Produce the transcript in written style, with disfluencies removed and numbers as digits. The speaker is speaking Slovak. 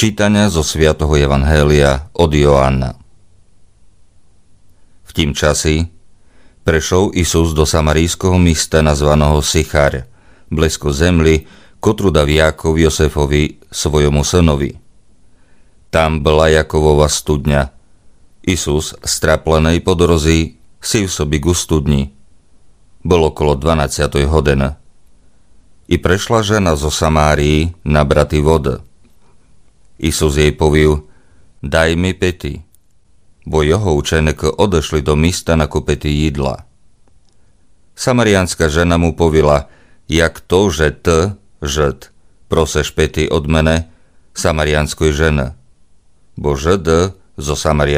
Čítania zo svätého Evanhélia od Joanna. V tým časi prešiel Isus do samarijského mesta nazvaného Sychar, blízko zemli, kotru dal Jákov Josefovi, svojmu synovi. Tam bola Jákovova studňa. Isus, straplenej po dorozi, si v sobi ku studni. Bolo okolo 12. hodiny. I prešla žena zo Samárii nabrati vody. Isus jej povil: daj mi piti, bo jeho učeníci odešli do mesta nakúpiť jídla. Samariánska žena mu povila: jak to, že ty, Žid, proseš piti od mene, samariánskej ženy, bo Židy zo Samaria